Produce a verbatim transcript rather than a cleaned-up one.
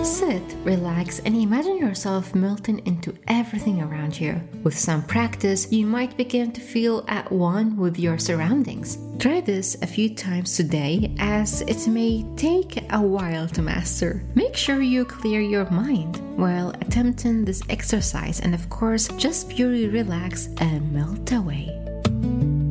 Sit, relax, and imagine yourself melting into everything around you. With some practice, you might begin to feel at one with your surroundings. Try this a few times today, as it may take a while to master. Make sure you clear your mind while attempting this exercise, and of course, just purely relax and melt away.